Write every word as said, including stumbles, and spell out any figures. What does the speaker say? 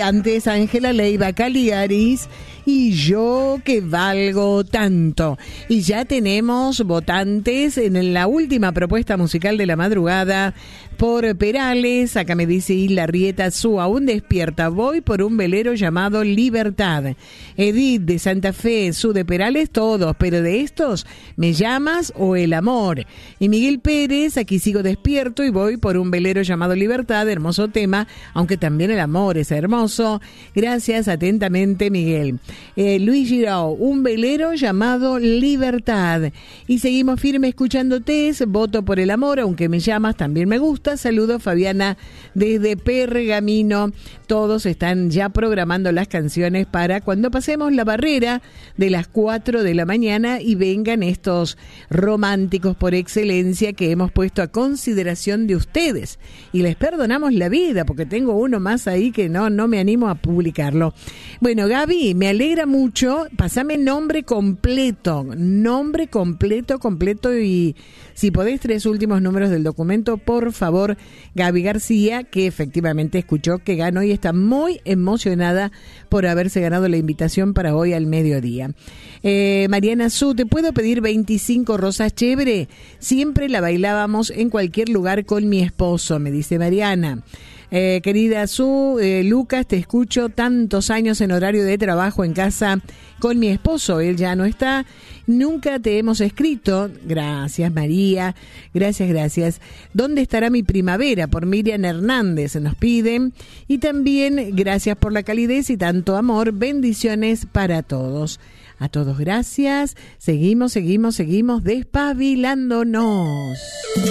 antes Ángela Leiva Caligaris y Yo que valgo tanto. Y ya tenemos votantes en la última propuesta musical de la madrugada por Perales. Acá me dice Isla Rieta, su aún despierta, voy por un velero llamado Libertad. Edith de Santa Fe, su de Perales, todos, pero de estos, ¿me llamas o el amor? Y Miguel Pérez, aquí sigo despierto y voy por un velero llamado Libertad, hermoso tema, aunque también el amor es hermoso. Gracias, atentamente, Miguel. Eh, Luis Girao, un velero llamado Libertad. Y seguimos firme escuchándote, voto por el amor, aunque me llamas, también me gusta. Saludos, Fabiana, desde Pergamino. Todos están ya programando las canciones para cuando pasemos la barrera de las cuatro de la mañana y vengan estos románticos por excelencia que hemos puesto a consideración de ustedes. Y les perdonamos la vida, porque tengo uno más ahí que no, no me animo a publicarlo. Bueno, Gaby, me alegra mucho. Pásame nombre completo, nombre completo, completo y si podés tres últimos números del documento, por favor, Gaby García, que efectivamente escuchó que ganó y está muy emocionada por haberse ganado la invitación para hoy al mediodía. Eh, Mariana Su, ¿te puedo pedir veinticinco rosas chévere? Siempre la bailábamos en cualquier lugar con mi esposo, me dice Mariana. Eh, querida Su, eh, Lucas, te escucho tantos años en horario de trabajo en casa con mi esposo, él ya no está, nunca te hemos escrito. Gracias, María, gracias, gracias. ¿Dónde estará mi primavera? Por Miriam Hernández nos piden. Y también gracias por la calidez y tanto amor, bendiciones para todos. A todos gracias, seguimos, seguimos, seguimos despabilándonos.